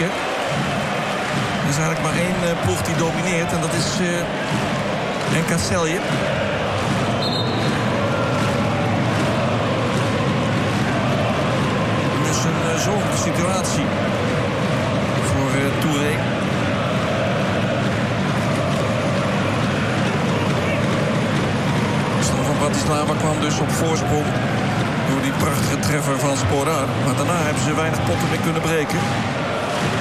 Hè? Er is eigenlijk maar één ploeg die domineert. En dat is NK Celje. Dus een zorgelijke situatie voor Touré. Van Bratislava kwam dus op voorsprong door die prachtige treffer van Sporar. Maar daarna hebben ze weinig potten meer kunnen breken.